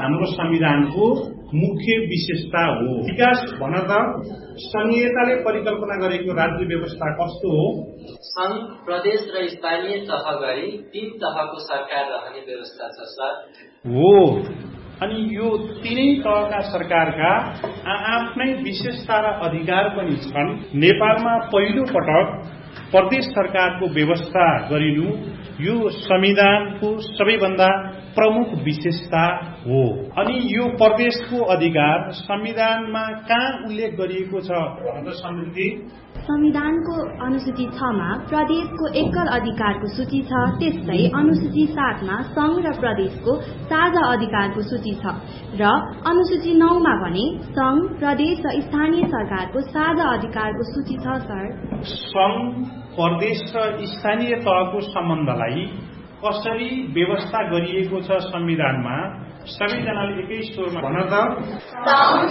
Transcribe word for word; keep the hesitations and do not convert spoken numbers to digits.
हाम्रो संविधानको मुख्य विशेषता हो। विकास भन त संघीयताले परिकल्पना गरेको राज्य व्यवस्था कस्तो हो? संघ, प्रदेश र स्थानीय तह गरी तीन तहको सरकार रहने व्यवस्था छ सर। हो, अनि यो तीनै तहका सरकारका आफ्नै विशेषता र अधिकार पनि छन्। नेपालमा पहिलो पटक प्रदेश सरकारको व्यवस्था गरिनु यो संविधानको सबैभन्दा प्रमुख विशेषता हो। अनि यो प्रदेशको अधिकार संविधानमा कहाँ उल्लेख गरिएको छ भन्न समृद्धि? संविधानको अनुसूची छ मा प्रदेशको एकल अधिकारको सूची छ। त्यस्तै अनुसूची सात मा संघ र प्रदेशको साझा अधिकारको सूची छ र अनुसूची नौ मा भने संघ, प्रदेश र स्थानीय सरकारको साझा अधिकारको सूची छ सर। संघ, प्रदेश र स्थानीय तहको सम्बन्धलाई कसरी व्यवस्था गरिएको छ संविधानमा? सबैजनाले एकै स्वरमा भन त।